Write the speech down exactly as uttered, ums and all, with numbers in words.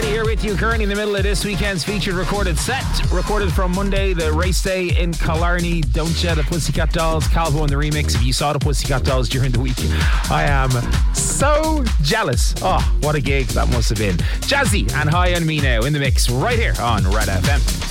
Marty here with you, currently in the middle of this weekend's featured recorded set. Recorded from Monday, the race day in Killarney. Don't You, the Pussycat Dolls, Calvo in the remix. If you saw the Pussycat Dolls during the week, I am so jealous. Oh, what a gig that must have been. Jazzy and High on Me Now in the mix right here on Red F M.